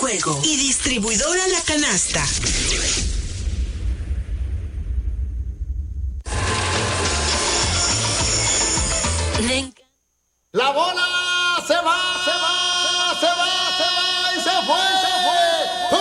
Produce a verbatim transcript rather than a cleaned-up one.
juego y distribuidora La Canasta. La bola se va, se va.